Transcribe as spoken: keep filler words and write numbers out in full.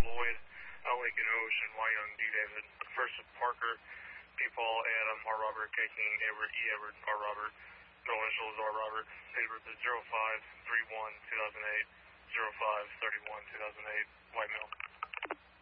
Lloyd, uh, Lincoln Ocean, Y Young, D David, First Parker, P Paul, Adam, R Robert, K King, Edward, E Edward, R Robert, Middle initials R Robert, Edward, zero five three one two thousand eight, zero five thirty one two thousand eight, White Mill.